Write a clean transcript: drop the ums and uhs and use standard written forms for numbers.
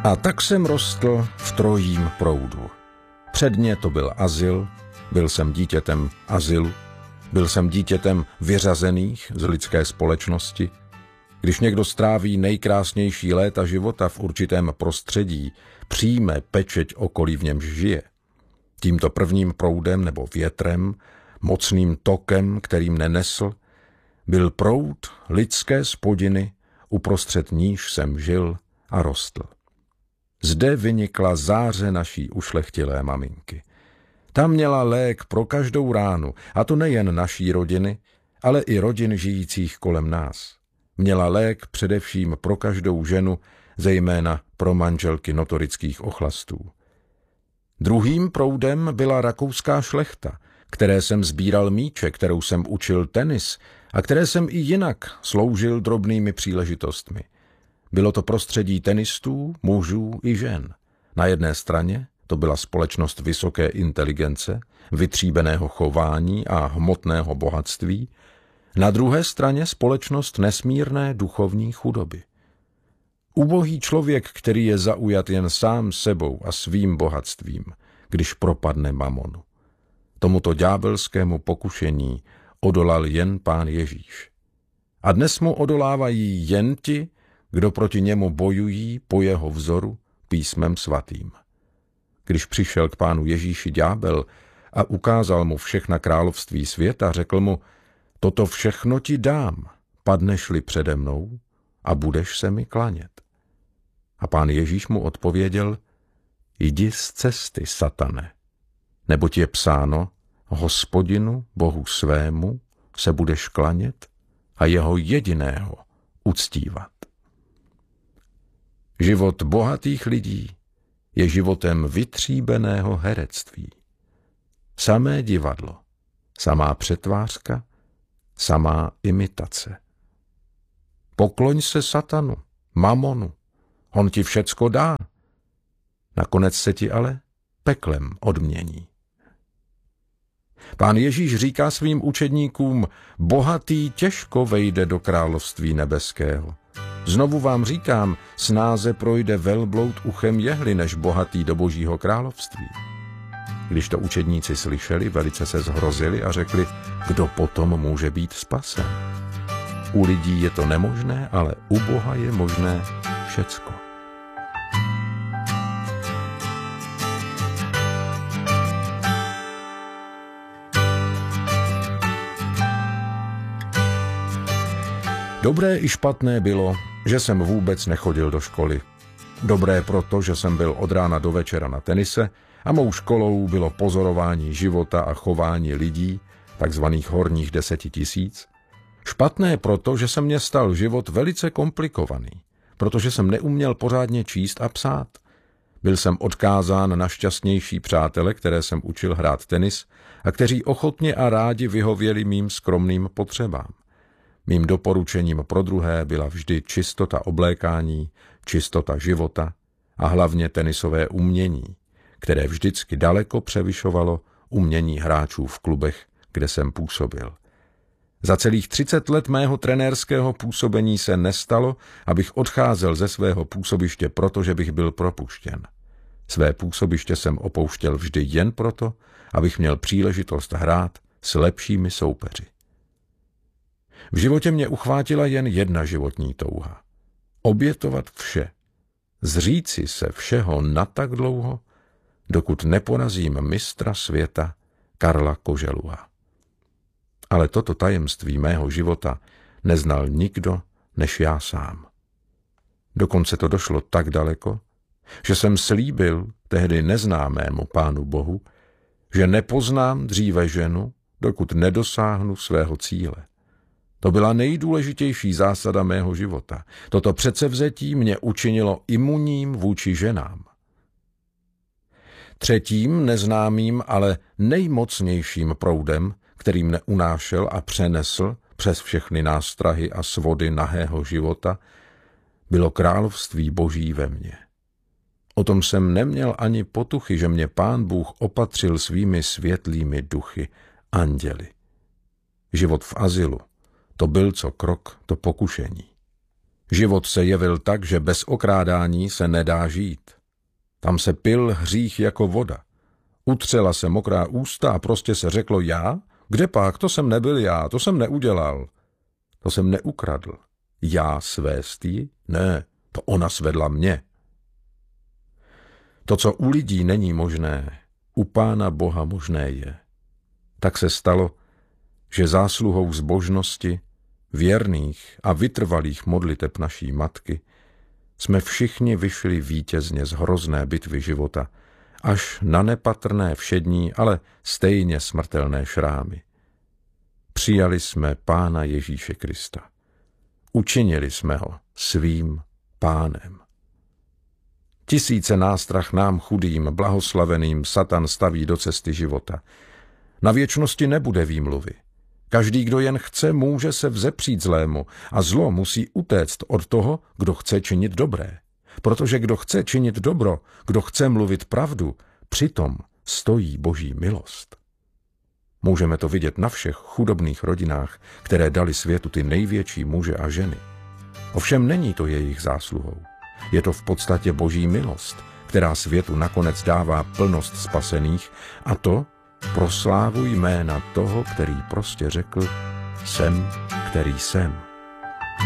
A tak jsem rostl v trojím proudu. Předně to byl azyl, byl jsem dítětem azylu, byl jsem dítětem vyřazených z lidské společnosti. Když někdo stráví nejkrásnější léta života v určitém prostředí, přijme pečeť okolí, v němž žije. Tímto prvním proudem nebo větrem, mocným tokem, kterým nenesl, byl proud lidské spodiny, uprostřed níž jsem žil a rostl. Zde vynikla záře naší ušlechtilé maminky. Ta měla lék pro každou ránu, a to nejen naší rodiny, ale i rodin žijících kolem nás. Měla lék především pro každou ženu, zejména pro manželky notorických ochlastů. Druhým proudem byla rakouská šlechta, které jsem sbíral míče, kterou jsem učil tenis a které jsem i jinak sloužil drobnými příležitostmi. Bylo to prostředí tenistů, mužů i žen. Na jedné straně to byla společnost vysoké inteligence, vytříbeného chování a hmotného bohatství, na druhé straně společnost nesmírné duchovní chudoby. Ubohý člověk, který je zaujat jen sám sebou a svým bohatstvím, když propadne mamonu. Tomuto ďábelskému pokušení odolal jen Pán Ježíš. A dnes mu odolávají jen ti, kdo proti němu bojují po jeho vzoru písmem svatým. Když přišel k Pánu Ježíši ďábel a ukázal mu všechna království světa, řekl mu: toto všechno ti dám, padneš-li přede mnou a budeš se mi klanět. A Pán Ježíš mu odpověděl: jdi z cesty, satane, neboť je psáno: Hospodinu, Bohu svému, se budeš klanět a jeho jediného uctívat. Život bohatých lidí je životem vytříbeného herectví. Samé divadlo, samá přetvářka, samá imitace. Pokloň se satanu, mamonu, on ti všecko dá. Nakonec se ti ale peklem odmění. Pán Ježíš říká svým učedníkům: bohatý těžko vejde do království nebeského. Znovu vám říkám, snáze projde velbloud uchem jehly, než bohatý do Božího království. Když to učedníci slyšeli, velice se zhrozili a řekli: kdo potom může být spasen? U lidí je to nemožné, ale u Boha je možné všecko. Dobré i špatné bylo, že jsem vůbec nechodil do školy. Dobré proto, že jsem byl od rána do večera na tenise a mou školou bylo pozorování života a chování lidí, takzvaných horních 10 000. Špatné proto, že se mě stal život velice komplikovaný, protože jsem neuměl pořádně číst a psát. Byl jsem odkázán na šťastnější přátele, které jsem učil hrát tenis a kteří ochotně a rádi vyhověli mým skromným potřebám. Mým doporučením pro druhé byla vždy čistota oblékání, čistota života a hlavně tenisové umění, které vždycky daleko převyšovalo umění hráčů v klubech, kde jsem působil. Za celých 30 let mého trenérského působení se nestalo, abych odcházel ze svého působiště, protože bych byl propuštěn. Své působiště jsem opouštěl vždy jen proto, abych měl příležitost hrát s lepšími soupeři. V životě mě uchvátila jen jedna životní touha. Obětovat vše. Zříci se všeho na tak dlouho, dokud neporazím mistra světa Karla Koželuha. Ale toto tajemství mého života neznal nikdo než já sám. Dokonce to došlo tak daleko, že jsem slíbil tehdy neznámému Pánu Bohu, že nepoznám dříve ženu, dokud nedosáhnu svého cíle. To byla nejdůležitější zásada mého života. Toto předsevzetí mě učinilo imunním vůči ženám. Třetím, neznámým, ale nejmocnějším proudem, který mne unášel a přenesl přes všechny nástrahy a svody nahého života, bylo království Boží ve mně. O tom jsem neměl ani potuchy, že mě Pán Bůh opatřil svými světlými duchy, anděli. Život v azylu, to byl co krok, to pokušení. Život se jevil tak, že bez okrádání se nedá žít. Tam se pil hřích jako voda. Utřela se mokrá ústa a prostě se řeklo já? Kdepak, to jsem nebyl já, to jsem neudělal. To jsem neukradl. Já svést ji? Ne, to ona svedla mě. To, co u lidí není možné, u Pána Boha možné je. Tak se stalo, že zásluhou zbožnosti, věrných a vytrvalých modliteb naší matky jsme všichni vyšli vítězně z hrozné bitvy života, až na nepatrné všední, ale stejně smrtelné šrámy. Přijali jsme Pána Ježíše Krista. Učinili jsme ho svým Pánem. Tisíce nástrah nám chudým, blahoslaveným Satan staví do cesty života. Na věčnosti nebude výmluvy. Každý, kdo jen chce, může se vzepřít zlému a zlo musí utéct od toho, kdo chce činit dobré. Protože kdo chce činit dobro, kdo chce mluvit pravdu, přitom stojí Boží milost. Můžeme to vidět na všech chudobných rodinách, které dali světu ty největší muže a ženy. Ovšem není to jejich zásluhou. Je to v podstatě Boží milost, která světu nakonec dává plnost spasených, a to pro slávu jména toho, který prostě řekl, jsem, který jsem.